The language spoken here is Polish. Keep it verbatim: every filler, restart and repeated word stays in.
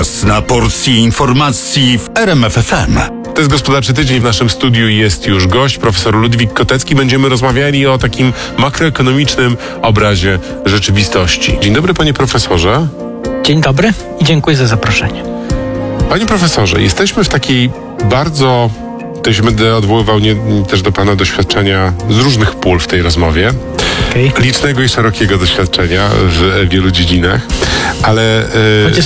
Czas na porcję informacji w R M F F M. To jest Gospodarczy Tydzień. W naszym studiu jest już gość, profesor Ludwik Kotecki. Będziemy rozmawiali o takim makroekonomicznym obrazie rzeczywistości. Dzień dobry, panie profesorze. Dzień dobry i dziękuję za zaproszenie. Panie profesorze, jesteśmy w takiej bardzo... Tutaj się będę odwoływał nie, też do pana doświadczenia z różnych pól w tej rozmowie. Okay. Licznego i szerokiego doświadczenia w wielu dziedzinach, ale... Chociaż